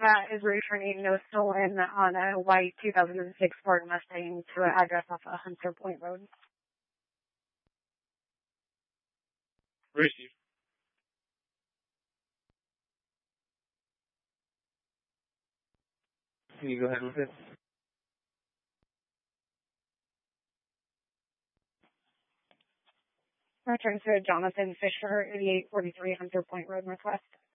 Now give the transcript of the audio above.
is returning no stolen on a white 2006 Ford Mustang to an address off of Hunter Point Road. Receive. Can you go ahead with it? Return to Jonathan Fisher, 8843 Hunter Point Road, Northwest.